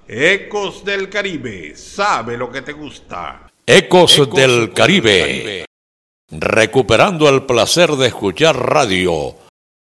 Ecos del Caribe, sabe lo que te gusta. Ecos del Caribe, recuperando el placer de escuchar radio